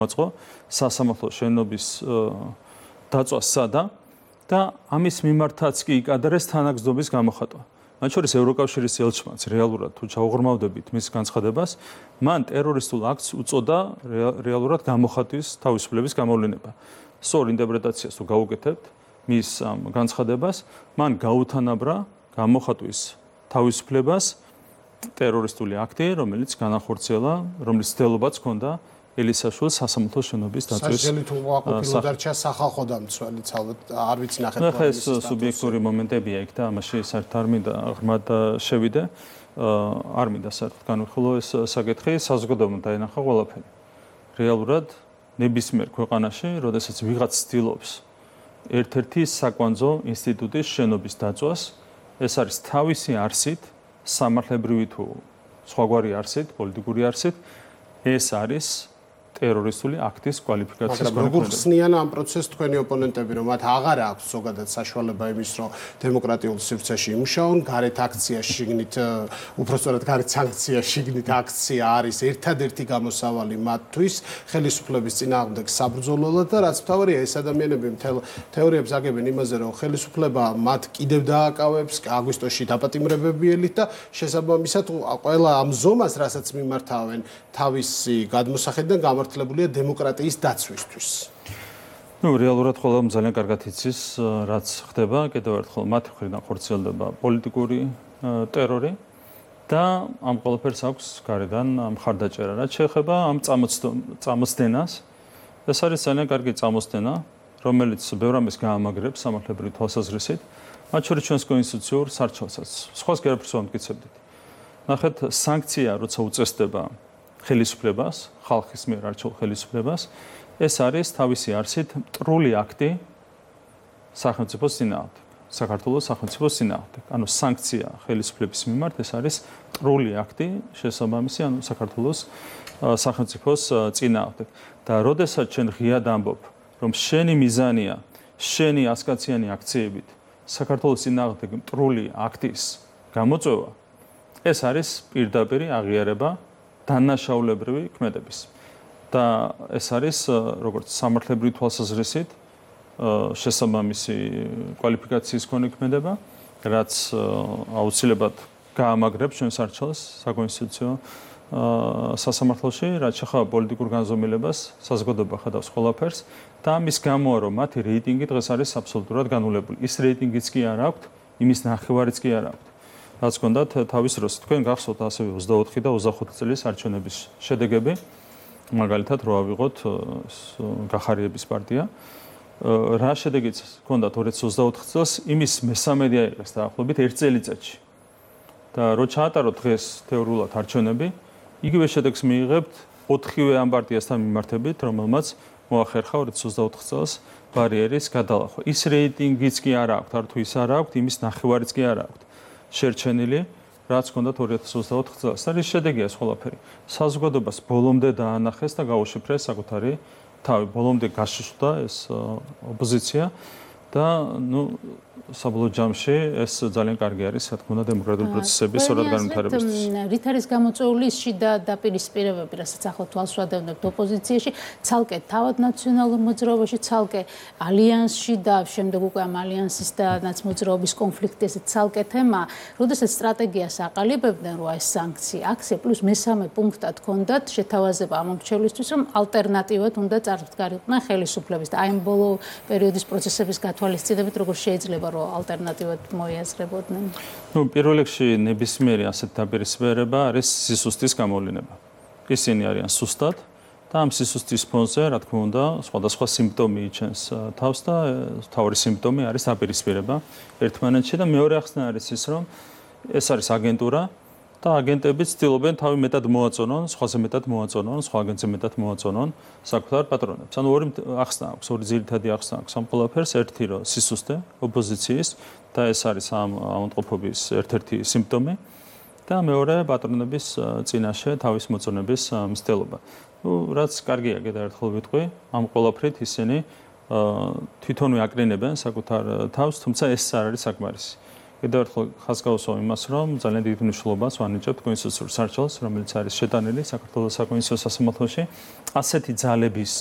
მოაწყო სასამართლო შენობის დაწვა სადა და ამის მიმართაც კი იკადრეს თანაგზნობის გამოხატვა. მათ შორის ევროკავშირის ელჩმანს რეალურად თუ ჩაუღრმავდებით მის განცხადებას, მან ტერორისტულ აქტს უწოდა რეალურად გამოხატვის თავისუფლების გამოვლინება. სწორ ინტერპრეტაციას თუ გავუკეთებთ მის განცხადებას, მან გაუთანაბრა გამოხატვის თავისუფლებას ტერორისტული აქტი, რომელიც განახორციელა, რომლის ცდილობაც ჰქონდა ელისაშვილის სასამართლო შენობის დაწვის. საჯელი თუ მოაყოფილო დარჩა სახალხო დამცველიც ალბათ არ ვიცი ნახეთ. ხა ეს სუბიექტური მომენტებია იქ და ამაში საერთოდ არ მინდა ღრმად შევიდე. არ მინდა საერთოდ განვიხილო ეს საკითხი, საზოგადოებამ დაენახა ყველაფერი. რეალურად ნებისმიერ ქვეყანაში, როდესაც ვიღაც ცდილობს ერთ-ერთი საკვანძო ინსტიტუტის შენობის დაწვას, ეს არის თავისი არსით, სამართლებრივი თუ სხვაგვარი არსით, პოლიტიკური არსით, ეს არის ტერორისტული აქტის კვალიფიკაციის მაგრამ როგორ ხსნიან ამ პროცესს თქვენი ოპონენტები, რომ მათ აღარ აქვს ზოგადად საშუალება იმის, რომ დემოკრატიულ სივრცეში იმუშაონ, გარეთ აქცია შიგნით, უпростоრად გარეთ სანქცია შიგნით აქცია არის ერთადერთი გამოსავალი მათთვის ხელისუფლების წინააღმდეგ საბრძოლველად და რაც მთავარია, ეს ადამიანები მთელ თეორიებს აგებენ იმაზე, რომ ხელისუფლება მათ კიდევ დააკავებს აგვისტოში დაპატიმრებებიელით და შესაბამისად ყველა ამ ზომას, რასაც მიმართავენ თავისი გადმოსახედიდან გამართლებულია დემოკრატიის დაცვისთვის. რეალურად ყველამ ძალიან კარგად იცის, რაც ხდება, კიდევ ერთხელ მათ მხრიდან ხორციელდება პოლიტიკური ტერორი და ამ ყველაფერს აქვს გარედან მხარდაჭერა. რაც შეეხება ამ წამოსდენას, ეს არის ძალიან კარგი წამოსდენა, რომელიც ბევრ ამას გაამაგრებს სამართლებრივი თვალსაზრისით, მათ შორის ჩვენს კონსტიტუციურ სარჩელსაც. სხვას გერაფერს ვამტკიცებდით. ნახეთ, სანქცია როცა უწესდება ხელისუფლებას, ხალხის მიერ არჩეულ ხელისუფლებას, ეს არის თავისი არსით მტრული აქტი სახელმწიფოს წინააღმდეგ, საქართველოს სახელმწიფოს წინააღმდეგ. ანუ სანქცია ხელისუფლების მიმართ ეს არის მტრული აქტი შესაბამისი, ანუ საქართველოს სახელმწიფოს წინააღმდეგ. და როდესაც ჩვენ ღიად ამბობ, რომ შენი მიზანია, შენი ასკაციანი აქციებით საქართველოს წინააღმდეგ მტრული აქტის გამოწვევა, ეს არის პირდაპირი აღიარება დანაშაულებრივი ქმედების. და ეს არის როგორც სამართლებრივი თვალსაზრისით შესაბამისი კვალიფიკაციის მქონე ქმედება, რაც აუცილებლად გაამაგრებს ჩვენს არჩეულს საკონსტიტუციო სასამართლოში, რაც შეეხება პოლიტიკურ განზომილებას, საზოგადოება ხედავს ყველაფერს და ამის გამოა, რომ მათი რეიტინგი დღეს არის აბსოლუტურად განულებული. ის რეიტინგიც კი არ აქვთ, იმის ნახევარიც კი არ აქვთ. რაც გქონდათ თავის დროს. თქვენ გახსოვთ ასევე 24 და 25 წლის არჩევნების შედეგები, მაგალითად რო ავიღოთ გახარიების პარტია. რა შედეგიც გქონდათ 2024 წელს, იმის მესამედი აიღეს დაახლოებით 1 წელიწადში. და რო ჩაატაროთ დღეს თეორიულად არჩევნები, იგივე შედეგს მიიღებთ 4-ვე ამ პარტიასთან მიმართებით, რომელმაც მოახერხა 2024 წელს ბარიერის გადალახვა. ის რეიტინგიც კი არ აქვთ, არ თუ ის არ აქვთ, იმის ნახევარიც კი არ აქვთ. შერჩენილი, რაც ჰქონდათ 2024 წელს. და ის შედეგია ეს ყველაფერი. საზოგადოებას ბოლომდე დაანახეს და გაუშიფრეს საკუთარი თავი. ბოლომდე გაშიშვლდა ეს ოპოზიცია და საბოლოო ჯამში ეს ძალიან კარგი არის, რა თქმა უნდა, დემოკრატიული პროცესების სწორად განვითარებისთვის. რით არის გამოწვეული შიდა დაპირისპირებები, რასაც ახლა თვალს ვადევნებთ ოპოზიციაში, ცალკე თავად ნაციონალურ მოძრაობაში, ცალკე ალიანსში და შემდეგ უკვე ამ ალიანსის და ნაცმოძრაობის კონფლიქტი ეს ცალკე თემა, როდესაც სტრატეგიას აყალიბებდნენ, რომ ეს აქცია პლუს მესამე პუნქტად ჰქონდათ შეთავაზება ამ მომრჩევლისთვის, რომ ალტერნატივად უნდა წარდგარიყვნენ ხელისუფლების და აი ამ ბოლო პერიოდის პროცესების გათვალისწინებით როგორ შეიძლება რომ ალტერნატივად მოიაზრებოდნენ? პირველ რიგში ნებისმიერი ასეთ დაპირისპირება არის სისუსტის გამოვლინება. ისინი არიან სუსტად და ამ სისუსტის ფონზე, რა თქმა უნდა, სხვადასხვა სიმპტომი იჩენს თავს და თავი სიმპტომი არის დაპირისპირება ერთმანეთში და მეორე ახსნა არის ის, რომ ეს არის აგენტურა და აგენტები ცდილობენ თავი მეტად მოაწონონ, სხვაზე მეტად მოაწონონ, სხვა აგენტზე მეტად მოაწონონ საკუთარ პატრონებს. ანუ ორი ახსნა აქვს, ორი ძირითადი ახსნა აქვს ამ ყველაფერს, ერთი რომ სისუსტე ოპოზიციის და ეს არის ამ ავადმყოფობის ერთ-ერთი სიმპტომი და მეორე პატრონების წინაშე თავის მოწონების მცდელობა. რაც კარგია, კიდევ ერთხელ ვიტყვი, ამ ყველაფრით ისინი თვითონვე აკრინებენ საკუთარ თავს, თუმცა ეს არ არის საკმარისი. კიდევ ერთხელ ხაზს გავუსვა იმას, რომ ძალიან დიდ მნიშვნელობას ვანიჭებთ კონსტიტუციურ სარჩელს, რომელიც არის შეტანილი საქართველოს საკონსტიტუციო სასამართლოში. ასეთი ძალების